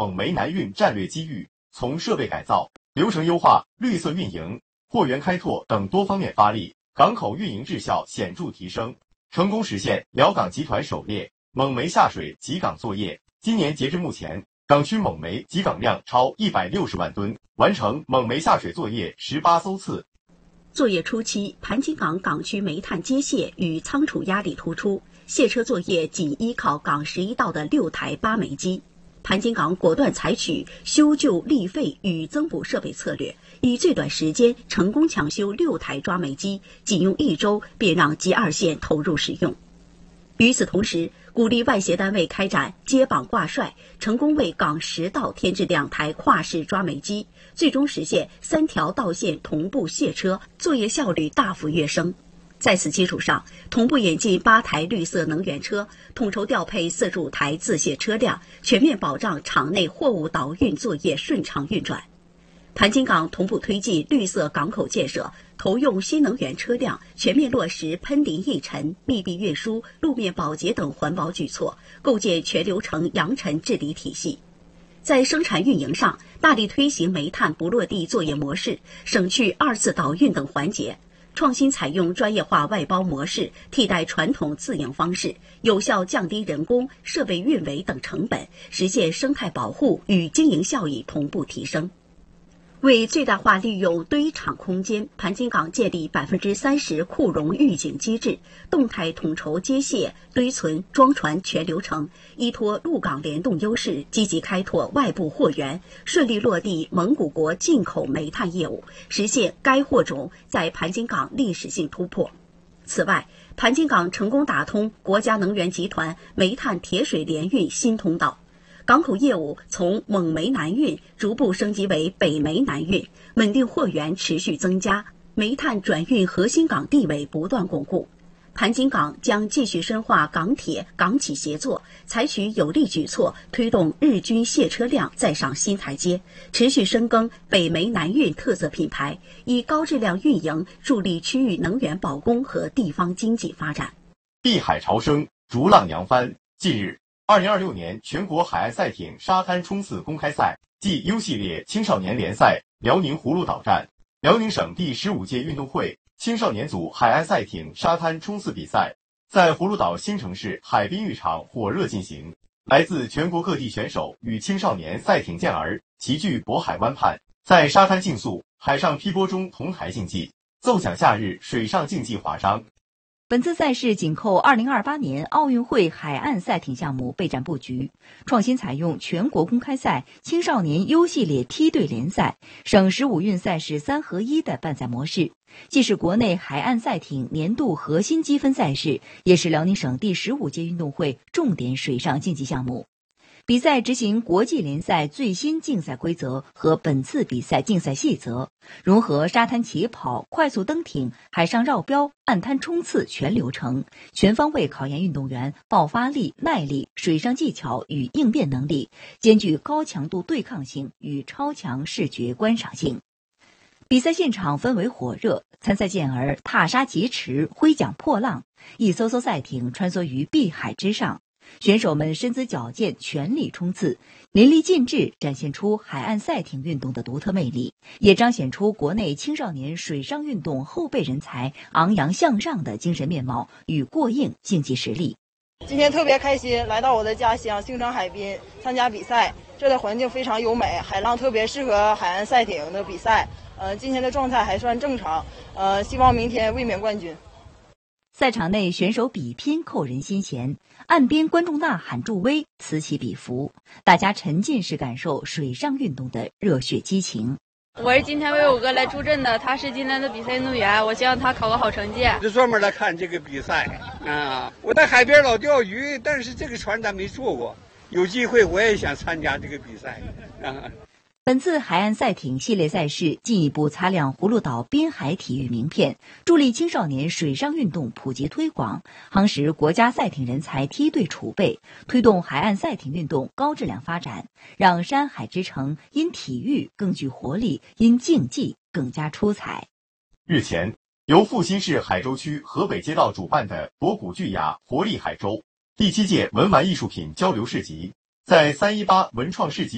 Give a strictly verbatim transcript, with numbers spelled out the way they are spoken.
蒙煤南运战略机遇，从设备改造、流程优化、绿色运营、货源开拓等多方面发力，港口运营质效显著提升，成功实现辽港集团首列蒙煤下水集港作业。今年截至目前，港区蒙煤集港量超一百六十万吨，完成蒙煤下水作业十八艘次。 作业初期，盘锦港港区煤炭接卸与仓储压力突出，卸车作业仅依靠港十一道的六台八煤机。盘锦港果断采取修旧立废与增补设备策略，以最短时间成功抢修六台抓煤机，仅用一周便让 G 二线投入使用。与此同时，鼓励外协单位开展接榜挂帅，成功为港十道添置两台跨式抓煤机，最终实现三条道线同步卸车，作业效率大幅跃升。在此基础上，同步引进八台绿色能源车，统筹调配四十五台自卸车辆，全面保障场内货物导运作业顺畅运转。盘锦港同步推进绿色港口建设，投用新能源车辆，全面落实喷淋抑尘、密闭运输、路面保洁等环保举措，构建全流程扬尘治理体系。在生产运营上，大力推行煤炭不落地作业模式，省去二次导运等环节，创新采用专业化外包模式，替代传统自营方式，有效降低人工、设备运维等成本，实现生态保护与经营效益同步提升。为最大化利用堆场空间，盘锦港建立百分之三十库容预警机制，动态统筹接卸、堆存、装船全流程，依托陆港联动优势，积极开拓外部货源，顺利落地蒙古国进口煤炭业务，实现该货种在盘锦港历史性突破。此外，盘锦港成功打通国家能源集团煤炭铁水联运新通道。港口业务从蒙煤南运逐步升级为北煤南运，稳定货源持续增加，煤炭转运核心港地位不断巩固。盘锦港将继续深化港铁、港企协作，采取有力举措，推动日均卸车量再上新台阶，持续深耕北煤南运特色品牌，以高质量运营助力区域能源保供和地方经济发展。 碧海潮生，逐浪扬帆。近日，二零二六年全国海岸赛艇沙滩冲刺公开赛暨 U 系列青少年联赛辽宁葫芦岛站，辽宁省第十五届运动会青少年组海岸赛艇沙滩冲刺比赛在葫芦岛新城市海滨浴场火热进行。来自全国各地选手与青少年赛艇健儿齐聚渤海湾畔，在沙滩竞速、海上劈波中同台竞技，奏响夏日水上竞技华章。 本次赛事紧扣二零二八年奥运会海岸赛艇项目备战布局，创新采用全国公开赛青少年 U 系列梯队联赛、省十五运赛事三合一的办赛模式，既是国内海岸赛艇年度核心积分赛事，也是辽宁省第十五届运动会重点水上竞技项目。比赛执行国际联赛最新竞赛规则和本次比赛竞赛细则，融合沙滩起跑、快速登艇、海上绕标、岸滩冲刺全流程，全方位考验运动员爆发力、耐力、水上技巧与应变能力，兼具高强度对抗性与超强视觉观赏性。比赛现场氛围火热，参赛健儿踏沙疾驰、挥桨破浪，一艘艘赛艇穿梭于碧海之上。选手们身姿矫健，全力冲刺，淋漓尽致展现出海岸赛艇运动的独特魅力，也彰显出国内青少年水上运动后备人才昂扬向上的精神面貌与过硬竞技实力。 今天特别开心，来到我的家乡兴城海滨参加比赛，这的环境非常优美，海浪特别适合海岸赛艇的比赛。呃，今天的状态还算正常，呃，希望明天卫冕冠军。 赛场内选手比拼扣人心弦，岸边观众呐喊助威，此起彼伏，大家沉浸式感受水上运动的热血激情。 我是今天为我哥来助阵的，他是今天的比赛运动员，我希望他考个好成绩。 就专门来看这个比赛啊！我在海边老钓鱼，但是这个船咱没坐过，有机会我也想参加这个比赛啊。 本次海岸赛艇系列赛事进一步擦亮葫芦岛滨海体育名片，助力青少年水上运动普及推广，夯实国家赛艇人才梯队储备，推动海岸赛艇运动高质量发展，让山海之城因体育更具活力，因竞技更加出彩。 日前，由阜新市海州区河北街道主办的博古巨雅活力海州第七届文玩艺术品交流市集，在三一八文创市集